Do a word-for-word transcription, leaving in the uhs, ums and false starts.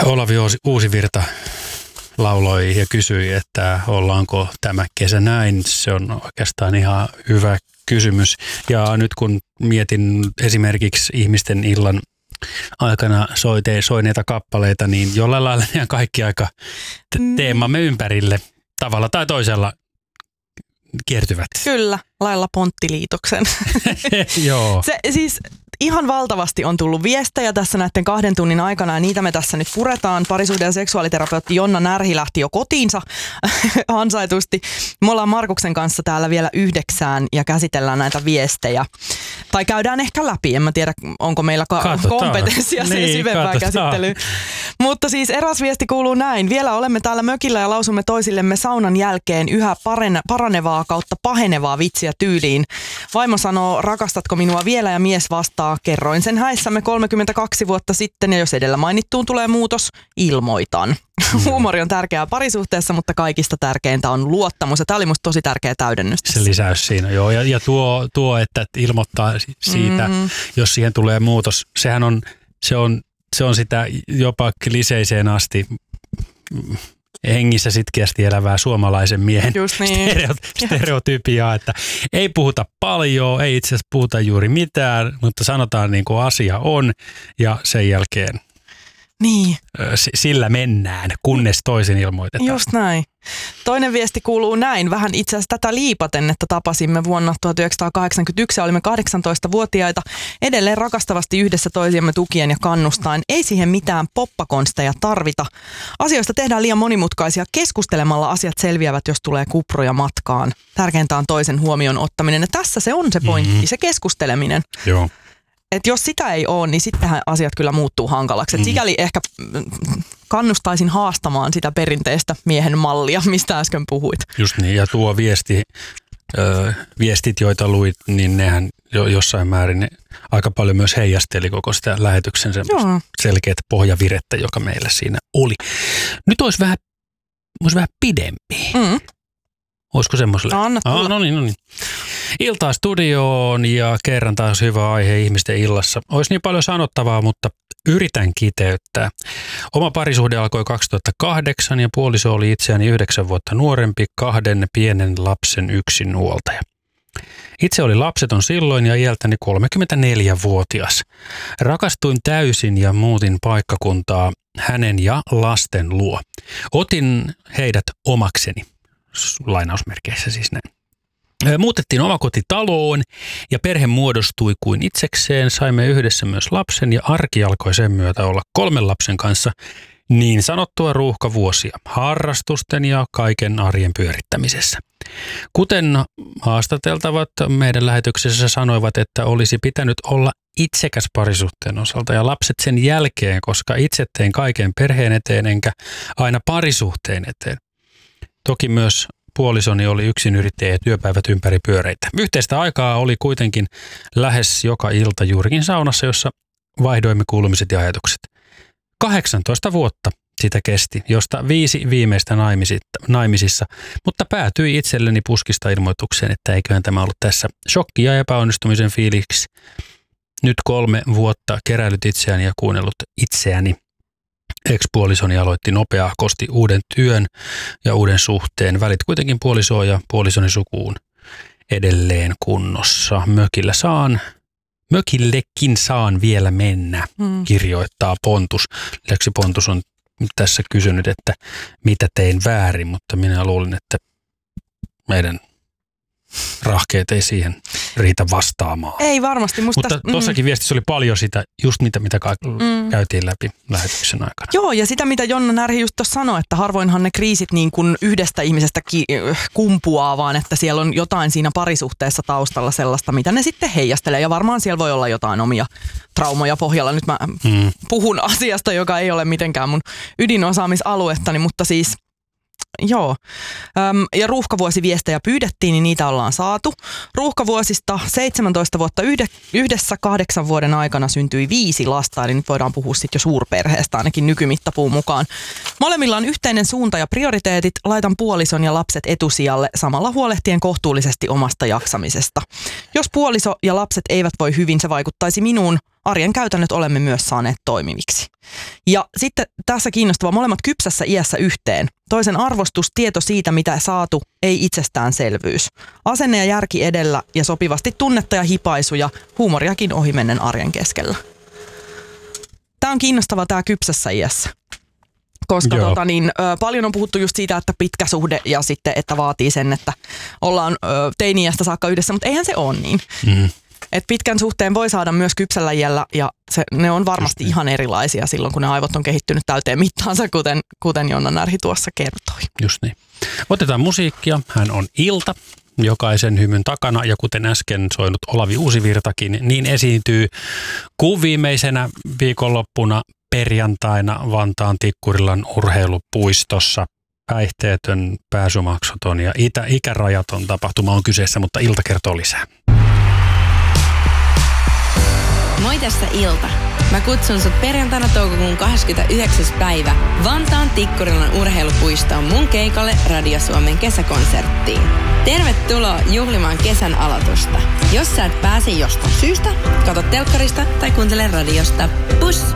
Olavi Uusivirta lauloi ja kysyi, että ollaanko tämä kesä näin. Se on oikeastaan ihan hyvä kysymys. Ja nyt kun mietin esimerkiksi ihmisten illan aikana soite, soineita kappaleita, niin jollain lailla ne kaikki aika teemamme ympärille tavalla tai toisella kiertyvät. Kyllä, lailla Ponttiliitoksen. Joo. Se siis ihan valtavasti on tullut viestejä tässä näiden kahden tunnin aikana ja niitä me tässä nyt puretaan. Parisuhde- ja seksuaaliterapeutti Jonna Närhi lähti jo kotiinsa ansaitusti. Me ollaan Markuksen kanssa täällä vielä yhdeksään ja käsitellään näitä viestejä. Tai käydään ehkä läpi, en mä tiedä onko meillä ka- kompetenssia sen niin, syvempää käsittelyä. Mutta siis eräs viesti kuuluu näin. Vielä olemme täällä mökillä ja lausumme toisillemme saunan jälkeen yhä parene- paranevaa kautta pahenevaa vitsiä tyyliin. Vaimo sanoo, rakastatko minua vielä ja mies vastaa, kerroin sen häissämme kolmekymmentäkaksi vuotta sitten ja jos edellä mainittuun tulee muutos, ilmoitan. Mm. Huumori on tärkeää parisuhteessa, mutta kaikista tärkeintä on luottamus ja tämä oli musta tosi tärkeä täydennys. Se lisäys siinä, joo. Ja, ja tuo, tuo, että ilmoittaa siitä, mm-hmm. jos siihen tulee muutos, sehän on, se on, se on sitä jopa kliseiseen asti hengissä sitkeästi elävää suomalaisen miehen niin. stereotypiaa, että ei puhuta paljon, ei itse asiassa puhuta juuri mitään, mutta sanotaan niin kuin asia on ja sen jälkeen niin. sillä mennään, kunnes toisin ilmoitetaan. Just näin. Toinen viesti kuuluu näin, vähän itse asiassa tätä liipaten, että tapasimme vuonna tuhatyhdeksänsataakahdeksankymmentäyksi ja olimme kahdeksantoistavuotiaita, edelleen rakastavasti yhdessä toisiamme tukien ja kannustain. Ei siihen mitään poppakonsteja tarvita. Asioista tehdään liian monimutkaisia. Keskustelemalla asiat selviävät, jos tulee kuproja matkaan. Tärkeintä on toisen huomioon ottaminen ja tässä se on se pointti, mm-hmm. se keskusteleminen. Joo. Että jos sitä ei ole, niin sittenhän asiat kyllä muuttuu hankalaksi. Et sikäli ehkä kannustaisin haastamaan sitä perinteistä miehen mallia, mistä äsken puhuit. Just niin, ja tuo viesti, ö, viestit, joita luit, niin nehän jo, jossain määrin ne aika paljon myös heijasteli koko sitä lähetyksen selkeät pohjavirettä, joka meillä siinä oli. Nyt olisi vähän, olisi vähän pidempi. Mm. Olisiko semmoiselle? No, anna tulla. Ah, no niin, no niin. Iltaa studioon ja kerran taas hyvä aihe ihmisten illassa. Olisi niin paljon sanottavaa, mutta yritän kiteyttää. Oma parisuhde alkoi kaksituhattakahdeksan ja puoliso oli itseäni yhdeksän vuotta nuorempi, kahden pienen lapsen yksinhuoltaja. Itse oli lapseton silloin ja iältäni kolmekymmentäneljävuotias. Rakastuin täysin ja muutin paikkakuntaa hänen ja lasten luo. Otin heidät omakseni. Lainausmerkeissä siis näin. Muutettiin omakotitaloon ja perhe muodostui kuin itsekseen. Saimme yhdessä myös lapsen ja arki alkoi sen myötä olla kolmen lapsen kanssa niin sanottua ruuhkavuosia harrastusten ja kaiken arjen pyörittämisessä. Kuten haastateltavat meidän lähetyksessä sanoivat, että olisi pitänyt olla itsekäs parisuhteen osalta ja lapset sen jälkeen, koska itse tein kaiken perheen eteen enkä aina parisuhteen eteen. Toki myös puolisoni oli yksinyrittäjä ja työpäivät ympäri pyöreitä. Yhteistä aikaa oli kuitenkin lähes joka ilta juurikin saunassa, jossa vaihdoimme kuulumiset ja ajatukset. kahdeksantoista vuotta sitä kesti, josta viisi viimeistä naimisissa, mutta päätyi itselleni puskista ilmoitukseen, että eiköhän tämä ollut tässä shokki ja epäonnistumisen fiiliksi. Nyt kolme vuotta keräilyt itseäni ja kuunnellut itseäni. Ex-puolisoni aloitti nopeahkosti uuden työn ja uuden suhteen. Välit kuitenkin puolisoa ja puolisoni sukuun edelleen kunnossa. Mökillä saan, mökillekin saan vielä mennä, hmm. kirjoittaa Pontus. Lisäksi Pontus on tässä kysynyt, että mitä tein väärin, mutta minä luulin, että meidän rahkeet ei siihen riitä vastaamaan. Ei varmasti. Musta Mutta tästä, tuossakin mm. viestissä oli paljon sitä, just mitä, mitä mm. käytiin läpi lähetyksen aikana. Joo, ja sitä mitä Jonna Närhi just tuossa sanoi, että harvoinhan ne kriisit niin kuin yhdestä ihmisestä ki- kumpuaa, vaan että siellä on jotain siinä parisuhteessa taustalla sellaista, mitä ne sitten heijastelee. Ja varmaan siellä voi olla jotain omia traumoja pohjalla. Nyt mä mm. puhun asiasta, joka ei ole mitenkään mun ydinosaamisaluettani, mutta siis joo. Öm, ja ruuhkavuosiviestejä pyydettiin, niin niitä ollaan saatu. Ruuhkavuosista seitsemäntoista vuotta yhdessä kahdeksan vuoden aikana syntyi viisi lasta, eli nyt voidaan puhua sitten jo suurperheestä ainakin nykymittapuun mukaan. Molemmilla on yhteinen suunta ja prioriteetit. Laitan puolison ja lapset etusijalle samalla huolehtien kohtuullisesti omasta jaksamisesta. Jos puoliso ja lapset eivät voi hyvin, se vaikuttaisi minuun. arjen käytännöt olemme myös saaneet toimiviksi. Ja sitten tässä kiinnostavaa, molemmat kypsässä iässä yhteen. Toisen arvostus, tieto siitä, mitä saatu, ei itsestäänselvyys. Asenne ja järki edellä ja sopivasti tunnetta ja hipaisuja, huumoriakin ohimennen arjen keskellä. Tämä on kiinnostavaa tämä kypsässä iässä. Koska tota, niin, ö, paljon on puhuttu just siitä, että pitkä suhde ja sitten, että vaatii sen, että ollaan ö, teini-iästä saakka yhdessä, mutta eihän se ole niin. Mm. Et pitkän suhteen voi saada myös kypsällä iällä ja se, ne on varmasti ihan erilaisia silloin, kun ne aivot on kehittynyt täyteen mittaansa, kuten, kuten Jonna Närhi tuossa kertoi. Just niin. Otetaan musiikkia. Hän on Ilta, jokaisen hymyn takana, ja kuten äsken soinut Olavi Uusivirtakin, niin esiintyy kuun viimeisenä viikonloppuna perjantaina Vantaan Tikkurilan urheilupuistossa. Päihteetön, pääsymaksuton ja itä, ikärajaton tapahtuma on kyseessä, mutta Ilta kertoo lisää. Moi, tässä Ilta. Mä kutsun sut perjantaina toukokuun kahdeskymmenesyhdeksäs päivä Vantaan Tikkurilan urheilupuistoon mun keikalle Radio Suomen kesäkonserttiin. Tervetuloa juhlimaan kesän aloitusta. Jos sä et pääse jostain syystä, kato telkkarista tai kuuntele radiosta. Pus!